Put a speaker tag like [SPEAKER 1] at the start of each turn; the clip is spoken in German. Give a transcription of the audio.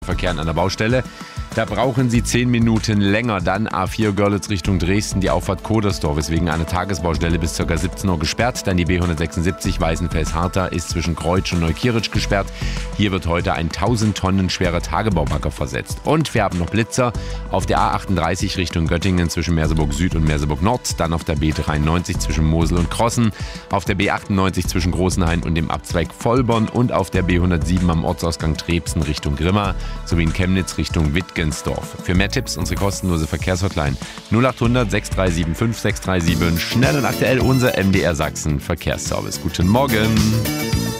[SPEAKER 1] Verkehren an der Baustelle. Da brauchen Sie 10 Minuten länger. Dann A4 Görlitz Richtung Dresden, die Auffahrt Kodersdorf ist wegen einer Tagesbaustelle bis ca. 17 Uhr gesperrt. Dann die B176 Weißenfels-Harter ist zwischen Kreutsch und Neukirch gesperrt. Hier wird heute ein 1000 Tonnen schwerer Tagebaubagger versetzt. Und wir haben noch Blitzer auf der A38 Richtung Göttingen zwischen Merseburg Süd und Merseburg Nord. Dann auf der B93 zwischen Mosel und Krossen. Auf der B98 zwischen Großenhain und dem Abzweig Vollborn. Und auf der B107 am Ortsausgang Trebsen Richtung Grimma sowie in Chemnitz Richtung Wittgen. Für mehr Tipps unsere kostenlose Verkehrshotline 0800 6375 637. Schnell und aktuell unser MDR Sachsen Verkehrsservice. Guten Morgen.